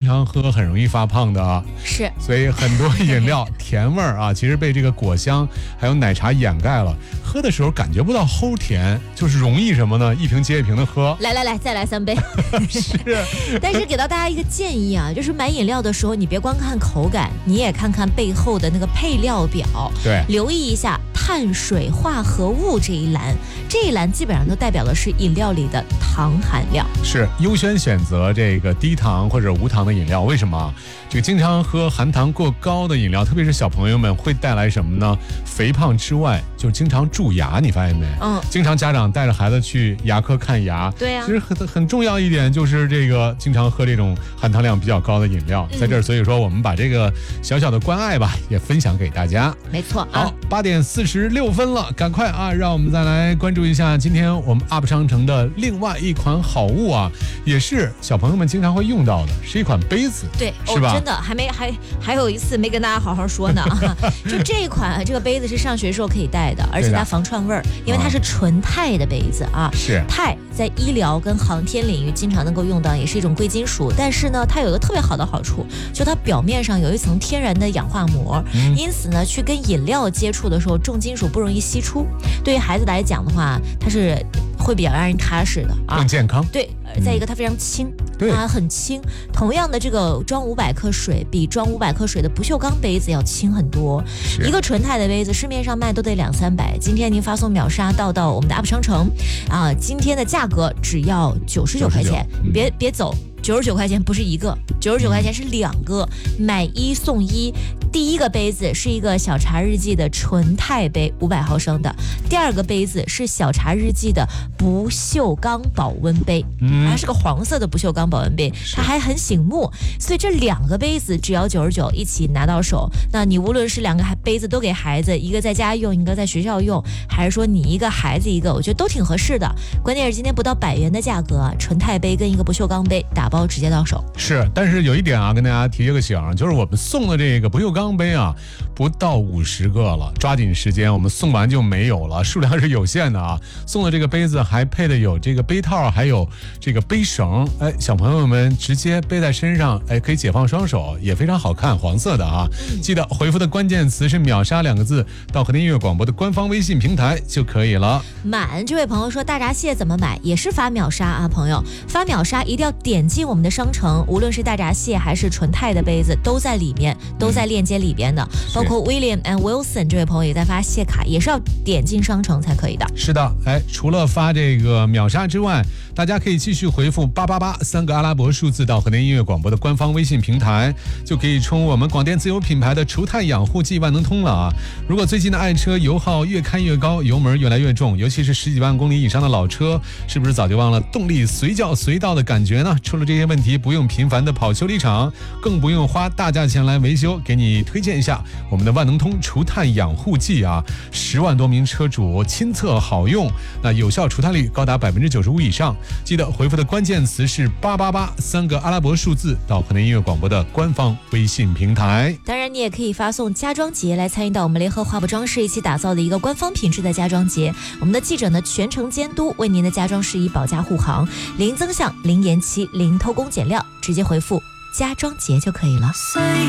常喝很容易发胖的啊。 是， 所以很多饮料甜味儿啊，其实被这个果香还有奶茶掩盖了，喝的时候感觉不到齁甜，就是容易什么呢？一瓶接一瓶的喝。 来，再来3杯。 是， 但是给到大家一个建议啊，就是买饮料的时候，你别光看口感，你也看看背后的那个配料表， 对， 留意一下碳水化合物这一栏基本上都代表的是饮料里的糖含量。 是优先选择这个低糖或者无糖的饮料。为什么？这个经常喝含糖过高的饮料，特别是小朋友们，会带来什么呢？肥胖之外，就经常蛀牙，你发现没？经常家长带着孩子去牙科看牙。 对啊， 其实很重要一点就是这个经常喝这种含糖量比较高的饮料，在这儿，所以说我们把这个小小的关爱吧，也分享给大家。 没错。 好，8点46分了，赶快啊，让我们再来关注一下今天我们 UP 商城的另外一款好物啊，也是小朋友们经常会用到的，是一款杯子。 对， 是吧？ 真的还有一次没跟大家好好说呢啊！就这个杯子是上学时候可以带的，而且它防串味儿，因为它是纯钛的杯子啊。 是钛在医疗跟航天领域经常能够用到，也是一种贵金属。但是呢，它有一个特别好的好处，就它表面上有一层天然的氧化膜，因此呢，去跟饮料接触的时候，重金属不容易析出。对于孩子来讲的话，它是会比较让人踏实的啊， 更健康。 对，再一个它非常轻。 对， 它很轻。同样的，这个装500克水比装500克水的不锈钢杯子要轻很多。一个纯钛的杯子，市面上卖都得200-300。今天您发送秒杀到我们的 UP 商城啊，今天的价格只要99块钱，别走。99块钱不是一个，99块钱是2个，买1送1。第一个杯子是一个小茶日记的纯钛杯，500毫升的；第二个杯子是小茶日记的不锈钢保温杯，它是个黄色的不锈钢保温杯，它还很醒目。所以这2个杯子只要99，一起拿到手。那你无论是2个杯子都给孩子，一个在家用，一个在学校用，还是说你一个孩子一个，我觉得都挺合适的。关键是今天不到100元的价格啊，纯钛杯跟一个不锈钢杯打包直接到手。 是，但是有一点啊，跟大家提一个醒，就是我们送的这个不锈钢杯啊，不到50个了，抓紧时间，我们送完就没有了，数量是有限的啊。送的这个杯子还配的有这个杯套，还有这个杯绳，小朋友们直接背在身上，可以解放双手，也非常好看，黄色的啊。记得回复的关键词是秒杀2个字，到河南音乐广播的官方微信平台就可以了。 满这位朋友说大闸蟹怎么买，也是发秒杀啊，朋友发秒杀一定要点进我们的商城，无论是大闸蟹还是纯钛的杯子都在里面，都在链接里边的，包括 William and Wilson 这位朋友也在发蟹卡，也是要点进商城才可以的。 是的，除了发这个秒杀之外，大家可以继续回复888 3个阿拉伯数字到河南音乐广播的官方微信平台，就可以冲我们广电自有品牌的除碳养护剂万能通了啊！如果最近的爱车油耗越开越高，油门越来越重，尤其是10几万公里以上的老车，是不是早就忘了动力随叫随到的感觉呢？出了这些问题，不用频繁的跑修理厂，更不用花大价钱来维修，给你推荐一下我们的万能通除碳养护剂啊！10万多名车主亲测好用，那有效除碳率高达95%以上。记得回复的关键词是888 3个阿拉伯数字到河南音乐广播的官方微信平台。 当然，你也可以发送家装节来参与到我们联合华普装饰一起打造的一个官方品质的家装节。我们的记者呢全程监督，为您的家装事宜保驾护航，零增项、零延期、零偷工减料，直接回复家装节就可以了。